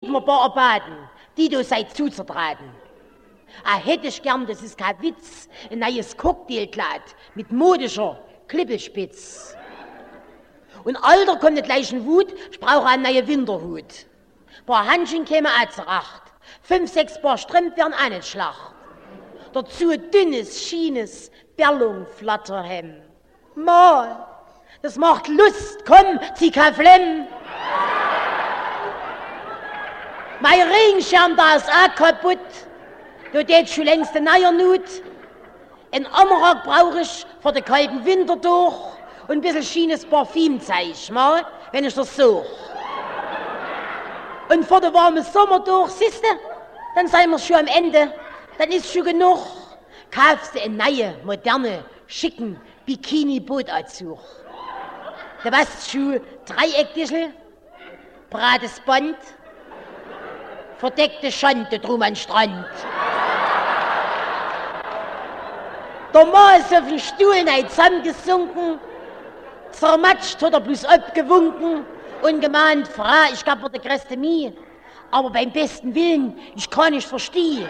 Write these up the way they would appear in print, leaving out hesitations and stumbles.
mir paar Baden, die du seid zuzertraten. Hätte ich gern, das ist kein Witz, ein neues Cocktailkleid mit modischer Klippelspitz. Und Alter kommt nicht gleich in Wut, ich brauche einen neuen Winterhut. Paar Handchen kämen auch zur Acht, 5, 6 Paar Strümpf wären auch nicht Schlacht. Dazu ein dünnes, schienes Berlung-Flatterhemd. Mal, das macht Lust, komm, zieh kein Flemm. Mein Regenschirm, da ist auch kaputt. Du tät schon längst eine neue Nut. Ein Ammerak brauch ich für den kalten Winter durch und ein bisschen schienes Parfüm zeig, mal, wenn ich das such. Und vor den warmen Sommer durch, siehste, dann seien wir schon am Ende, dann ist schon genug. Kaufst du einen neuen, moderne, schicken Bikini-Bootanzug. Du weißt schon, Dreieckdischel, brates Band, verdeckte Schande drum an Strand. Der Mann ist auf den Stuhl zusammengesunken, zermatscht hat er bloß abgewunken und gemeint, Frau, ich gab mir die größte Mühe, aber beim besten Willen, ich kann nicht verstehen.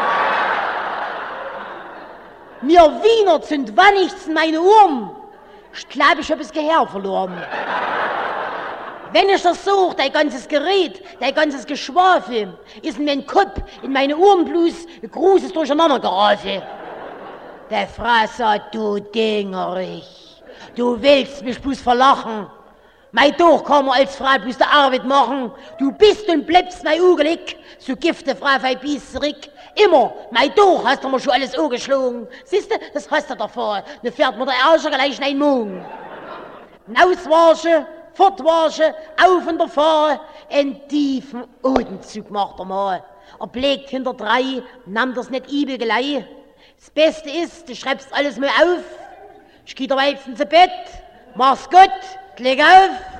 Mir Wiener sind wannichts in meine Ohren, ich glaube, ich hab das Gehör verloren. Wenn ich das suche, dein ganzes Gerät, dein ganzes Geschwafel, ist in meinem Kopf, in meine Ohren bloß ein großes Durcheinandergerate. Der Frau sagt, du Dingerich, du willst mich bloß verlachen. Mein Doch kann man als Frau bloß die Arbeit machen. Du bist und bleibst mein Ugelig, so gifte Frau Feibis zurück. Immer, mein Doch hast du mir schon alles angeschlagen. Siehste, das hast du davor. Dann fährt mir der Arsch gleich in den Mund. Auswaschen, fortwaschen, auf und davor, einen tiefen Atemzug macht er mal. Er blickt hinter 3, nahm das nicht übel gleich. Das Beste ist, du schreibst alles mal auf. Ich geh der Weib ins Bett. Mach's gut, leg auf.